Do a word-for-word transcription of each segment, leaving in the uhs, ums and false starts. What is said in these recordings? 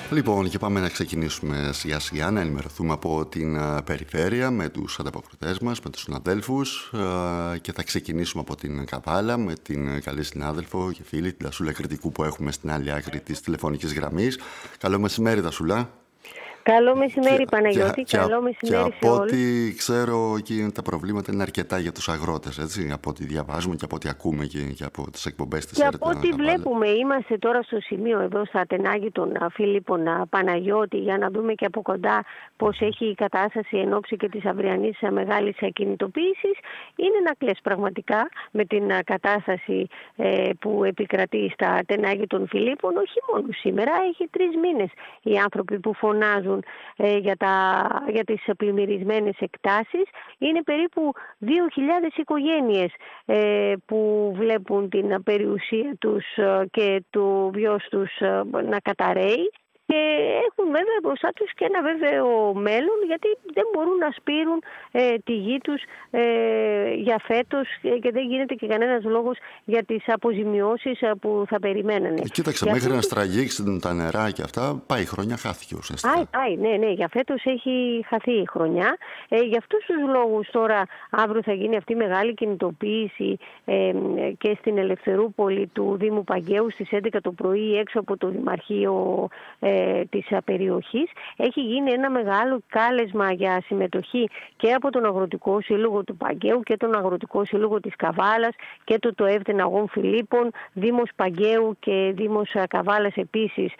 Λοιπόν, και πάμε να ξεκινήσουμε σιγά σιγά, να ενημερωθούμε από την uh, περιφέρεια με τους ανταποκριτές μας, με τους συναδέλφους uh, και θα ξεκινήσουμε από την Καβάλα με την καλή συνάδελφο και φίλη, την Τασούλα Κρητικού, που έχουμε στην άλλη άκρη της τηλεφωνικής γραμμής. Καλό μεσημέρι, Τασούλα. Καλό μεσημέρι, και, Παναγιώτη. Και, Καλό μεσημέρι και σε όλους. από ό,τι ξέρω, εκεί τα προβλήματα είναι αρκετά για τους αγρότες, έτσι, από ό,τι διαβάζουμε και από ό,τι ακούμε και, και από τις εκπομπές της Και ΕΡΤ. από ό,τι βλέπουμε, είμαστε τώρα στο σημείο εδώ στα Ατενάγη των Φίλιππων Παναγιώτη, για να δούμε και από κοντά πώς έχει η κατάσταση εν ώψη και της αυριανής μεγάλης κινητοποίησης. Είναι να κλαις πραγματικά με την κατάσταση ε, που επικρατεί στα Ατενάγη των Φιλίππων. Όχι μόνο σήμερα, έχει τρεις μήνες οι άνθρωποι που φωνάζουν ε, για, τα, για τις πλημμυρισμένες εκτάσεις. Είναι περίπου δύο χιλιάδες οικογένειες ε, που βλέπουν την περιουσία τους και του βιός τους να καταραίει. Και έχουν βέβαια μπροστά τους και ένα βέβαιο μέλλον, γιατί δεν μπορούν να σπείρουν ε, τη γη τους ε, για φέτος και δεν γίνεται και κανένας λόγος για τις αποζημιώσεις που θα περιμένανε. Ε, κοίταξε, για μέχρι να στραγγίξουν τα νερά και αυτά, πάει η χρονιά, χάθηκε ουσιαστικά. Πάει, πάει, ναι, ναι, για φέτος έχει χαθεί η χρονιά. Ε, για αυτούς τους λόγους τώρα αύριο θα γίνει αυτή η μεγάλη κινητοποίηση ε, και στην Ελευθερούπολη του Δήμου Παγκαίου στις έντεκα το πρωί έξω από το Δημαρχείο ε, της περιοχής. Έχει γίνει ένα μεγάλο κάλεσμα για συμμετοχή και από τον Αγροτικό Σύλλογο του Παγκαίου και τον Αγροτικό Σύλλογο της Καβάλας και το ΤΟΕΒ Αγών Φιλίππων, Δήμος Παγκαίου και Δήμος Καβάλας επίσης.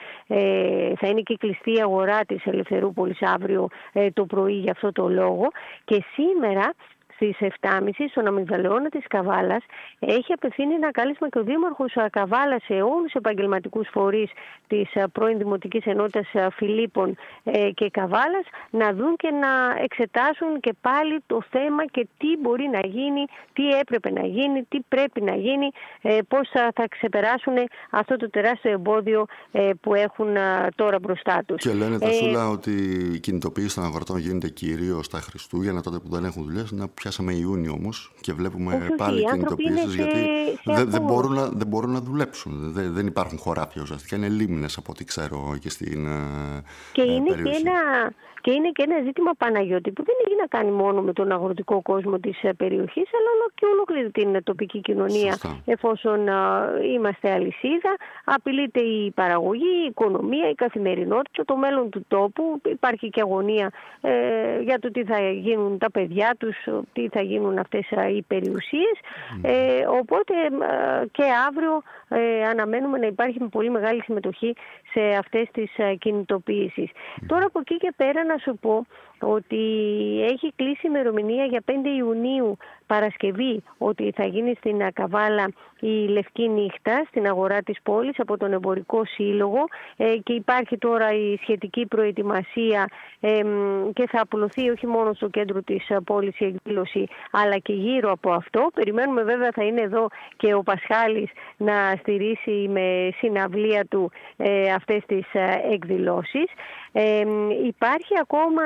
Ε, θα είναι και κλειστή η αγορά της Ελευθερούπολης αύριο ε, το πρωί για αυτό το λόγο. Και σήμερα στις επτά και μισή στον Αμυγδαλαιώνα της Καβάλας έχει απευθύνει ένα κάλεσμα και ο Δήμαρχος Καβάλας σε όλους τους επαγγελματικούς φορείς της πρώην Δημοτικής Ενότητας Φιλίππων και Καβάλας να δουν και να εξετάσουν και πάλι το θέμα και τι μπορεί να γίνει, τι έπρεπε να γίνει, τι πρέπει να γίνει, πώς θα, θα ξεπεράσουν αυτό το τεράστιο εμπόδιο που έχουν τώρα μπροστά τους. Και λένε τα Σούλα ε... ότι η κινητοποίηση των αγροτών γίνεται κυρίως τα Χριστούγεννα, τότε που δεν έχουν δουλειές. Να πιάσαμε Ιούνιο όμως και βλέπουμε όχι, πάλι κινητοποιήσεις, γιατί σε δεν, δεν, μπορούν να, δεν μπορούν να δουλέψουν. Δεν, δεν υπάρχουν χωράφια ουσιαστικά, είναι λίμνες από ό,τι ξέρω και στην και ε, είναι περιοχή. Και ένα... Και είναι και ένα ζήτημα, Παναγιώτη, που δεν έχει να κάνει μόνο με τον αγροτικό κόσμο της περιοχής, αλλά και ολόκληρη την τοπική κοινωνία. Σωστά. Εφόσον α, είμαστε αλυσίδα, απειλείται η παραγωγή, η οικονομία, η καθημερινότητα, το μέλλον του τόπου. Υπάρχει και αγωνία ε, για το τι θα γίνουν τα παιδιά τους, τι θα γίνουν αυτές α, οι περιουσίες. Mm. Ε, οπότε α, και αύριο ε, αναμένουμε να υπάρχει με πολύ μεγάλη συμμετοχή σε αυτές τις α, κινητοποιήσεις. Mm. Τώρα από εκεί και πέρα να σου πω ότι έχει κλείσει η ημερομηνία για πέντε Ιουνίου Παρασκευή, ότι θα γίνει στην Καβάλα η Λευκή Νύχτα στην αγορά της πόλης από τον Εμπορικό Σύλλογο ε, και υπάρχει τώρα η σχετική προετοιμασία ε, και θα απολωθεί όχι μόνο στο κέντρο της πόλης η εκδήλωση, αλλά και γύρω από αυτό. Περιμένουμε βέβαια θα είναι εδώ και ο Πασχάλης να στηρίσει με συναυλία του ε, αυτές τις εκδηλώσεις. Ε, υπάρχει ακόμα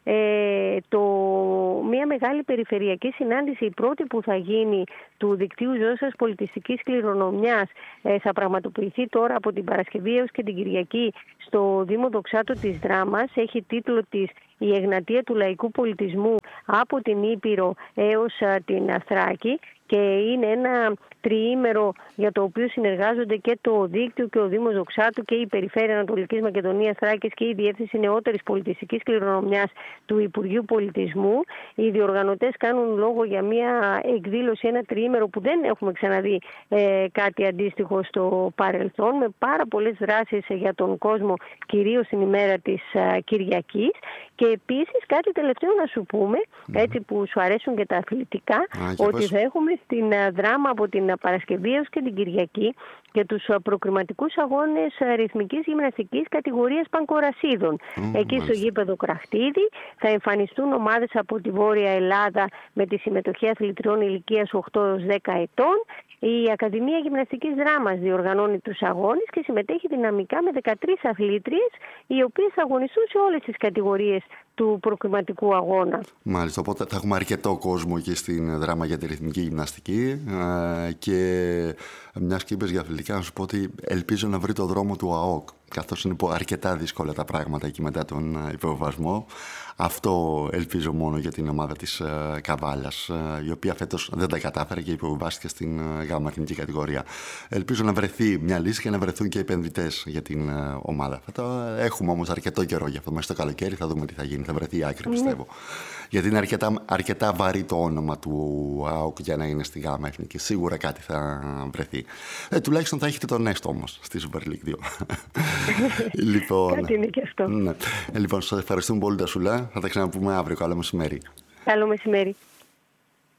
ε, το, μια μεγάλη περιφερειακή συνάντηση, η πρώτη που θα γίνει του Δικτύου Ζώσας Πολιτιστικής Κληρονομιάς. Ε, θα πραγματοποιηθεί τώρα από την Παρασκευή έως και την Κυριακή στο Δήμο Δοξάτο της Δράμας. Έχει τίτλο της «Η Εγνατία του Λαϊκού Πολιτισμού από την Ήπειρο έως α, την Θράκη». Και είναι ένα τριήμερο για το οποίο συνεργάζονται και το Δίκτυο και ο Δήμος Δοξάτου και η Περιφέρεια Ανατολικής Μακεδονίας Θράκης και η Διεύθυνση Νεότερης Πολιτιστικής Κληρονομιάς του Υπουργείου Πολιτισμού. Οι διοργανωτές κάνουν λόγο για μια εκδήλωση, ένα τριήμερο που δεν έχουμε ξαναδεί ε, κάτι αντίστοιχο στο παρελθόν, με πάρα πολλές δράσεις για τον κόσμο, κυρίως την ημέρα της ε, Κυριακής. Και επίσης κάτι τελευταίο να σου πούμε, έτσι που σου αρέσουν και τα αθλητικά, Α, ότι θα έχουμε στην Δράμα από την Παρασκευή έως και την Κυριακή για τους προκριματικούς αγώνες ρυθμικής γυμναστικής κατηγορίας πανκορασίδων. Mm, Εκεί μάλιστα. Στο γήπεδο Κραχτίδη θα εμφανιστούν ομάδες από τη Βόρεια Ελλάδα με τη συμμετοχή αθλητριών ηλικίας οκτώ έως δέκα ετών. Η Ακαδημία Γυμναστικής Δράμας διοργανώνει τους αγώνες και συμμετέχει δυναμικά με δεκατρείς αθλήτριες, οι οποίες θα αγωνιστούν σε όλες τις κατηγορίες του προκριματικού αγώνα. Μάλιστα, οπότε θα έχουμε αρκετό κόσμο εκεί στην Δράμα για τη ρυθμική γυμναστική και μιας και είπες για αθλητικά, να σου πω ότι ελπίζω να βρει το δρόμο του ΑΟΚ καθώς είναι αρκετά δύσκολα τα πράγματα εκεί μετά τον υποβιβασμό. Αυτό ελπίζω μόνο για την ομάδα της Καβάλας, η οποία φέτος δεν τα κατάφερε και υποβιβάστηκε στην γάμα εθνική κατηγορία. Ελπίζω να βρεθεί μια λύση και να βρεθούν και επενδυτές για την ομάδα. Θα το έχουμε όμως αρκετό καιρό για αυτό. Μέσα στο καλοκαίρι θα δούμε τι θα γίνει. Θα βρεθεί άκρη, πιστεύω. Γιατί είναι αρκετά, αρκετά βαρύ το όνομα του ΑΟΚ για να είναι στη γάμα εθνική. Σίγουρα κάτι θα βρεθεί. Ε, τουλάχιστον θα έχετε τον Νέστο όμως στη Super League δύο. Λοιπόν, κάτι είναι και αυτό. Ναι. Ε, λοιπόν, σας ευχαριστούμε πολύ, Τασούλα. Θα τα ξαναπούμε αύριο. Καλό μεσημέρι. Καλό μεσημέρι.